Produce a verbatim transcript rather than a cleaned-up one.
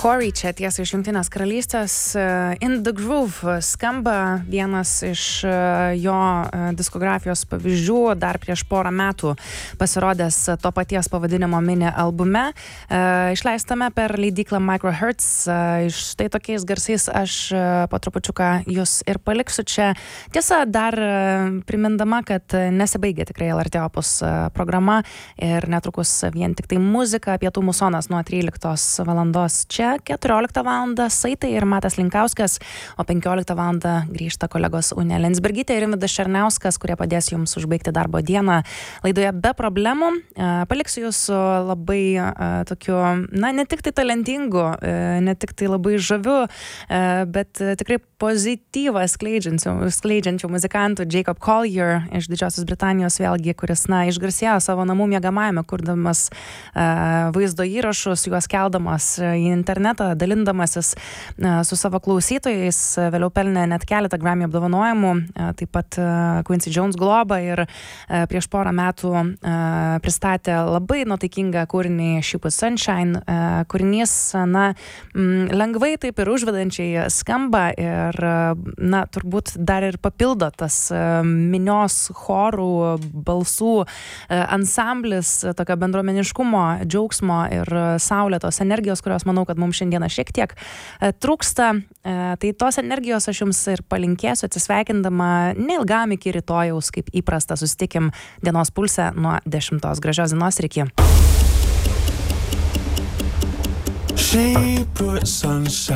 Corey čia tiesiai iš Jungtinės karalystės. In the Groove skamba vienas iš jo diskografijos pavyzdžių, dar prieš porą metų pasirodęs to paties pavadinimo mini albume, išleistame per leidyklą Microhertz. Štai tokiais garsais aš po trupučiuką jūs ir paliksiu čia. Tiesa, dar primindama, kad nesibaigia tikrai L R T Opus programa ir netrukus vien tik tai muzika, pietų musonas nuo tryliktos valandos čia, keturioliktą valandą Saitai ir Matas Linkauskas, o penkioliktą valandą grįžta kolegos Unė Lensbergytė ir Rimvydas Černiauskas, kurie padės jums užbaigti darbo dieną laidoje Be problemų. Paliksiu jūs su labai tokiu, na, ne tik tai talentingu, ne tik tai labai žaviu, bet tikrai pozityvą skleidžiančių, skleidžiančių muzikantų Jacob Collier iš Didžiosios Britanijos, vėlgi, kuris, na, išgarsėjo savo namų miegamajame, kurdamas vaizdo įrašus, juos keldamas į internetą, dalindamasis su savo klausytojais, vėliau pelnė net keletą Grammy apdovanojimų, taip pat Quincy Jones globą ir prieš porą metų pristatė labai nuotaikingą kūrinį She Put Sunshine. Kūrinys, na, lengvai taip ir užvedančiai skamba ir, na, turbūt dar ir papildo tas minios chorų, balsų ansamblis, tokio bendruomeniškumo, džiaugsmo ir saulėtos energijos, kurios manau, kad mums šiandieną šiek tiek trūksta. Tai tos energijos aš jums ir palinkėsiu, atsisveikindama neilgam iki rytojaus, kaip įprasta, susitikim dienos pulse nuo dešimtos. Gražios dienos ir iki.